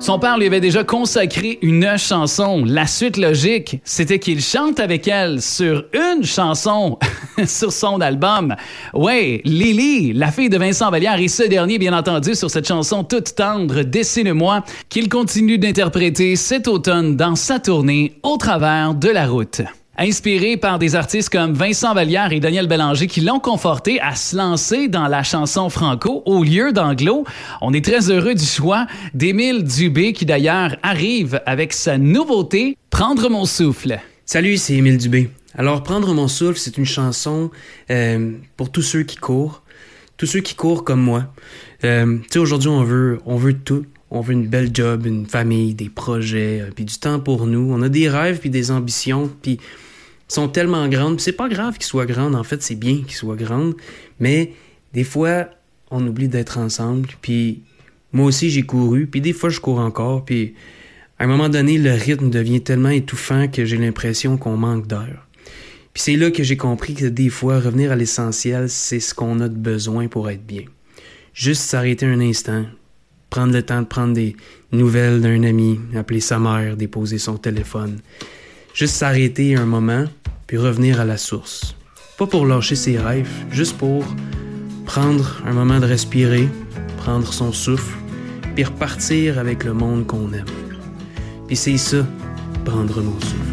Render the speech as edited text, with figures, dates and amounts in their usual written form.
Son père lui avait déjà consacré une chanson. La suite logique, c'était qu'il chante avec elle sur une chanson sur son album. Ouais, Lily, la fille de Vincent Vallière, et ce dernier, bien entendu, sur cette chanson toute tendre, Dessine-moi, qu'il continue d'interpréter cet automne dans sa tournée Au travers de la route. Inspiré par des artistes comme Vincent Vallière et Daniel Bélanger qui l'ont conforté à se lancer dans la chanson franco au lieu d'anglo, on est très heureux du choix d'Émile Dubé qui d'ailleurs arrive avec sa nouveauté « Prendre mon souffle ». Salut, c'est Émile Dubé. Alors, Prendre mon souffle, c'est une chanson pour tous ceux qui courent comme moi. Tu sais, aujourd'hui, on veut tout. On veut une belle job, une famille, des projets, puis du temps pour nous. On a des rêves puis des ambitions, puis sont tellement grandes. Puis c'est pas grave qu'ils soient grandes, en fait, c'est bien qu'ils soient grandes. Mais des fois, on oublie d'être ensemble. Puis moi aussi, j'ai couru, puis des fois, je cours encore. Puis à un moment donné, le rythme devient tellement étouffant que j'ai l'impression qu'on manque d'air. Puis c'est là que j'ai compris que des fois, revenir à l'essentiel, c'est ce qu'on a de besoin pour être bien. Juste s'arrêter un instant, prendre le temps de prendre des nouvelles d'un ami, appeler sa mère, déposer son téléphone. Juste s'arrêter un moment, puis revenir à la source. Pas pour lâcher ses rêves, juste pour prendre un moment de respirer, prendre son souffle, puis repartir avec le monde qu'on aime. Puis c'est ça, prendre nos souffles.